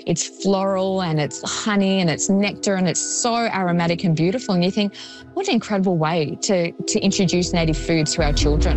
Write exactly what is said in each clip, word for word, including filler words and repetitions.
it's floral and it's honey and it's nectar and it's so aromatic and beautiful. And you think, what an incredible way to, to introduce native foods to our children.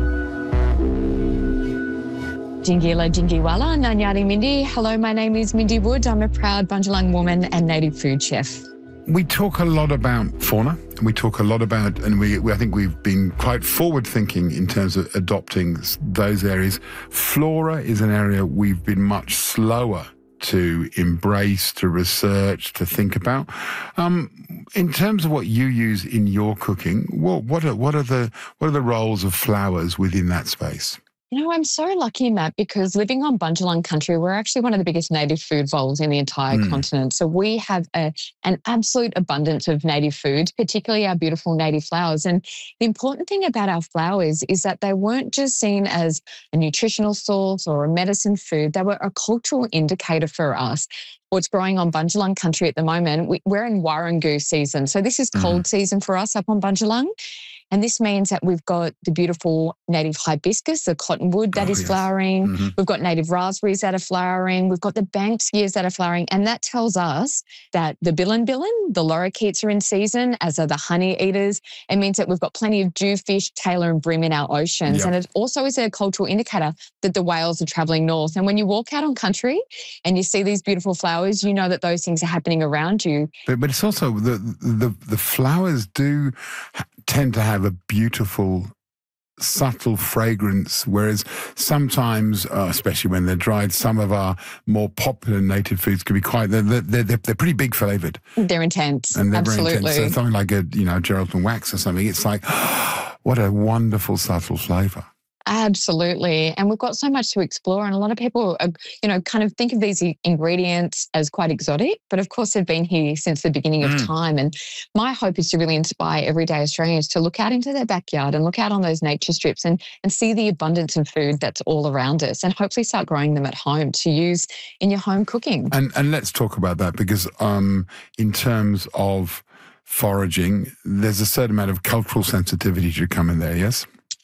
Jingila Jingiwala, Nanyari Mindy. Hello, my name is Mindy Wood. I'm a proud Bundjalung woman and native food chef. We talk a lot about fauna, and we talk a lot about, and we, we I think we've been quite forward-thinking in terms of adopting those areas. Flora is an area we've been much slower to embrace, to research, to think about. Um, in terms of what you use in your cooking, what, what are what are the what are the roles of flowers within that space? You know, I'm so lucky, Matt, because living on Bundjalung country, we're actually one of the biggest native food bowls in the entire mm. continent. So we have a, an absolute abundance of native foods, particularly our beautiful native flowers. And the important thing about our flowers is that they weren't just seen as a nutritional source or a medicine food. They were a cultural indicator for us. What's growing on Bundjalung country at the moment, we, we're in Warrangoo season. So this is cold mm. season for us up on Bundjalung. And this means that we've got the beautiful native hibiscus, the cottonwood that oh, is yes. flowering. Mm-hmm. We've got native raspberries that are flowering. We've got the banksias that are flowering. And that tells us that the bilinbilin, the lorikeets are in season, as are the honey eaters. It means that we've got plenty of jewfish, tailor and bream in our oceans. Yep. And it also is a cultural indicator that the whales are travelling north. And when you walk out on country and you see these beautiful flowers, you know that those things are happening around you. But, but it's also the, the, the flowers do tend to have a beautiful, subtle fragrance, whereas sometimes, uh, especially when they're dried, some of our more popular native foods can be quite, they're, they're, they're, they're pretty big flavoured. They're intense, and they're absolutely. Very intense. So something like a, you know, Geraldton wax or something, it's like, oh, what a wonderful, subtle flavour. Absolutely. And we've got so much to explore. And a lot of people, are, you know, kind of think of these ingredients as quite exotic, but of course they've been here since the beginning of mm. time. And my hope is to really inspire everyday Australians to look out into their backyard and look out on those nature strips and, and see the abundance of food that's all around us and hopefully start growing them at home to use in your home cooking. And, and let's talk about that because um, in terms of foraging, there's a certain amount of cultural sensitivity to come in there, yes?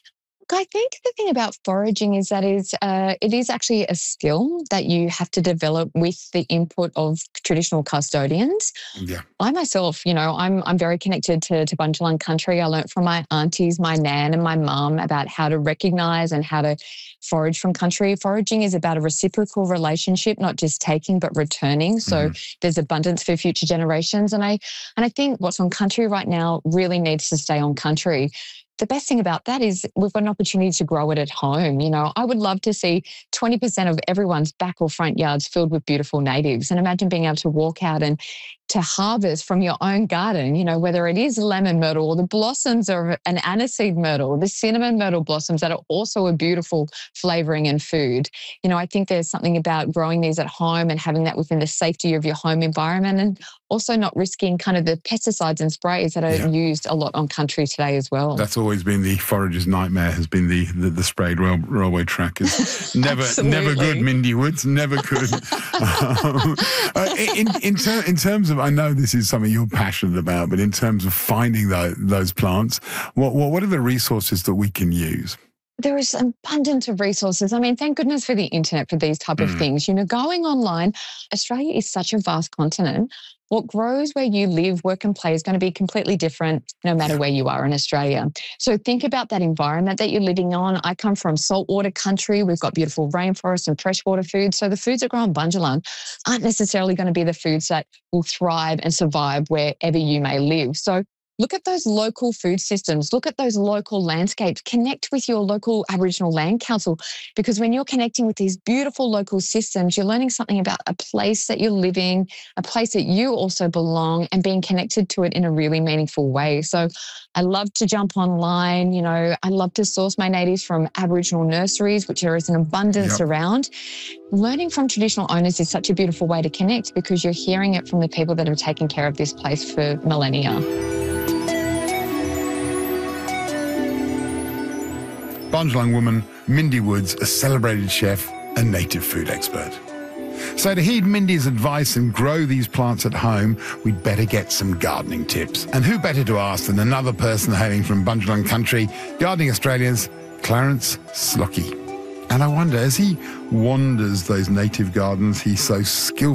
I think the thing about foraging is that is, uh, it is actually a skill that you have to develop with the input of traditional custodians. Yeah. I myself, you know, I'm I'm very connected to, to Bundjalung country. I learnt from my aunties, my nan and my mum about how to recognise and how to forage from country. Foraging is about a reciprocal relationship, not just taking but returning. So mm-hmm. there's abundance for future generations. And I and I think what's on country right now really needs to stay on country. The best thing about that is we've got an opportunity to grow it at home. You know, I would love to see twenty percent of everyone's back or front yards filled with beautiful natives. And imagine being able to walk out and to harvest from your own garden, you know, whether it is lemon myrtle or the blossoms of an aniseed myrtle, the cinnamon myrtle blossoms that are also a beautiful flavouring and food. You know, I think there's something about growing these at home and having that within the safety of your home environment and also not risking kind of the pesticides and sprays that are yeah. used a lot on country today as well. That's always been the forager's nightmare, has been the, the, the sprayed rail, railway track. Is never never good, Mindy Woods, never good. um, uh, in, in, ter- in terms of, I know this is something you're passionate about, but in terms of finding those, those plants, what, what what are the resources that we can use? There is an abundance of resources. I mean, thank goodness for the internet for these type of mm. things. You know, going online, Australia is such a vast continent. What grows where you live, work and play is going to be completely different no matter where you are in Australia. So think about that environment that you're living on. I come from saltwater country. We've got beautiful rainforests and freshwater foods. So the foods that grow on Bundjalung aren't necessarily going to be the foods that will thrive and survive wherever you may live. So look at those local food systems. Look at those local landscapes. Connect with your local Aboriginal Land Council, because when you're connecting with these beautiful local systems, you're learning something about a place that you're living, a place that you also belong, and being connected to it in a really meaningful way. So I love to jump online. You know, I love to source my natives from Aboriginal nurseries, which there is an abundance yep. around. Learning from traditional owners is such a beautiful way to connect because you're hearing it from the people that have taken care of this place for millennia. Bundjalung woman Mindy Woods, a celebrated chef and native food expert. So to heed Mindy's advice and grow these plants at home, we'd better get some gardening tips. And who better to ask than another person hailing from Bundjalung country, Gardening Australia's Clarence Slockey. And I wonder, as he wanders those native gardens, he's so skillful